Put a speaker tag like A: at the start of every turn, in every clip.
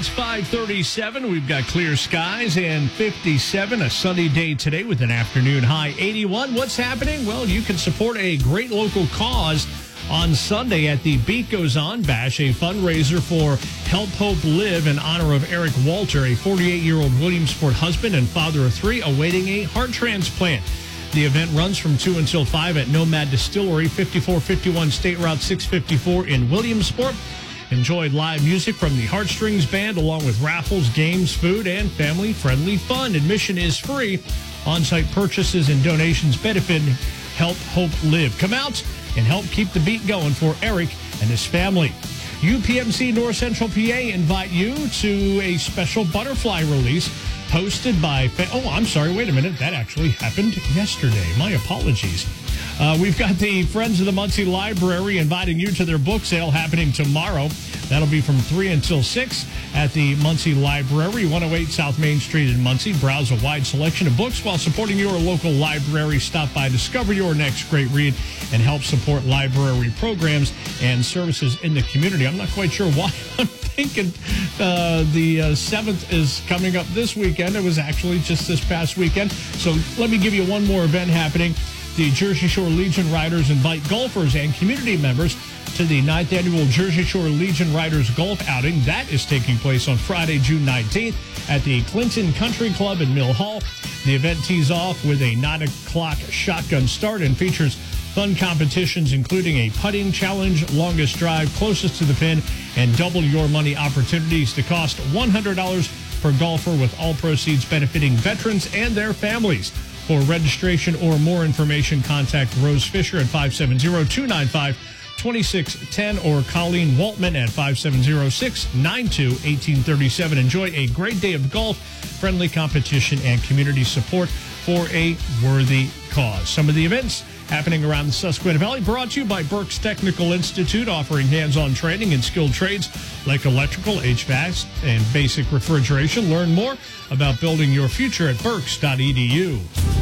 A: It's 5:37. We've got clear skies and 57. A sunny day today with an afternoon high 81. What's happening? Well, you can support a great local cause on Sunday at the Beat Goes On Bash, a fundraiser for Help Hope Live in honor of Eric Walter, a 48-year-old Williamsport husband and father of three awaiting a heart transplant. The event runs from 2 until 5 at Nomad Distillery, 5451 State Route 654 in Williamsport. Enjoy live music from the Heartstrings Band, along with raffles, games, food, and family-friendly fun. Admission is free. On-site purchases and donations benefit Help Hope Live. Come out and help keep the beat going for Eric and his family. UPMC North Central PA invite you to a special butterfly release hosted by... I'm sorry, wait a minute. That actually happened yesterday. My apologies. We've got the Friends of the Muncie Library inviting you to their book sale happening tomorrow. That'll be from 3 until 6 at the Muncie Library, 108 South Main Street in Muncie. Browse a wide selection of books while supporting your local library. Stop by, discover your next great read, and help support library programs and services in the community. I'm not quite sure why I'm thinking the 7th is coming up this weekend. It was actually just this past weekend. So let me give you one more event happening. The Jersey Shore Legion Riders invite golfers and community members to the 9th Annual Jersey Shore Legion Riders Golf Outing. That is taking place on Friday, June 19th at the Clinton Country Club in Mill Hall. The event tees off with a 9 o'clock shotgun start and features fun competitions, including a putting challenge, longest drive, closest to the pin, and double your money opportunities to cost $100 per golfer, with all proceeds benefiting veterans and their families. For registration or more information, contact Rose Fisher at 570-295-2610 or Colleen Waltman at 570-692-1837. Enjoy a great day of golf, friendly competition, and community support for a worthy cause. Some of the events happening around the Susquehanna Valley brought to you by Berks Technical Institute, offering hands-on training in skilled trades like electrical, HVAC, and basic refrigeration. Learn more about building your future at berks.edu.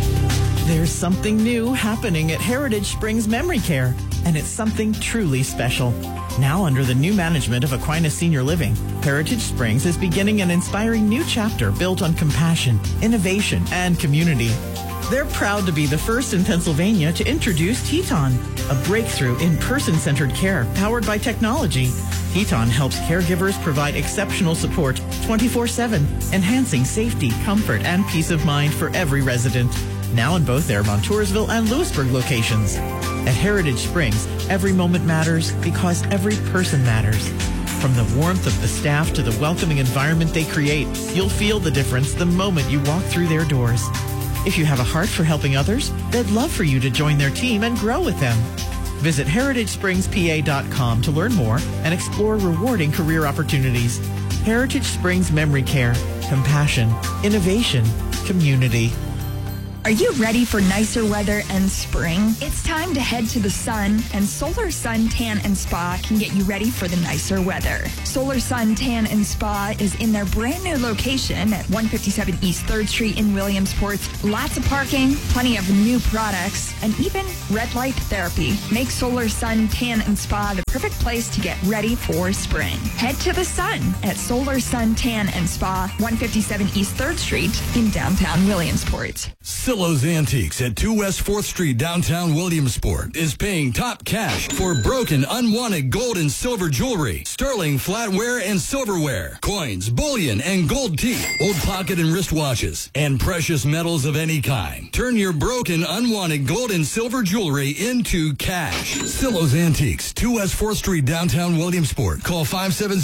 B: There's something new happening at Heritage Springs Memory Care, and it's something truly special. Now under the new management of Aquinas Senior Living, Heritage Springs is beginning an inspiring new chapter built on compassion, innovation, and community. They're proud to be the first in Pennsylvania to introduce Teton, a breakthrough in person-centered care powered by technology. Teton helps caregivers provide exceptional support 24/7, enhancing safety, comfort, and peace of mind for every resident. Now in both their Montoursville and Lewisburg locations. At Heritage Springs, every moment matters because every person matters. From the warmth of the staff to the welcoming environment they create, you'll feel the difference the moment you walk through their doors. If you have a heart for helping others, they'd love for you to join their team and grow with them. Visit heritagespringspa.com to learn more and explore rewarding career opportunities. Heritage Springs Memory Care. Compassion, innovation, community.
C: Are you ready for nicer weather and spring? It's time to head to the sun, and Solar Sun Tan and Spa can get you ready for the nicer weather. Solar Sun Tan and Spa is in their brand new location at 157 East 3rd Street in Williamsport. Lots of parking, plenty of new products, and even red light therapy. Make Solar Sun Tan and Spa the perfect place to get ready for spring. Head to the sun at Solar Sun Tan and Spa, 157 East 3rd Street in downtown Williamsport.
D: Silo's Antiques at 2 West 4th Street, downtown Williamsport, is paying top cash for broken, unwanted gold and silver jewelry, sterling flatware and silverware, coins, bullion, and gold teeth, old pocket and wristwatches, and precious metals of any kind. Turn your broken, unwanted gold and silver jewelry into cash. Silo's Antiques, 2 West 4th Street, downtown Williamsport. Call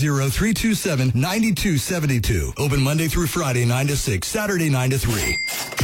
D: 570-327-9272. Open Monday through Friday, 9 to 6, Saturday, 9 to 3.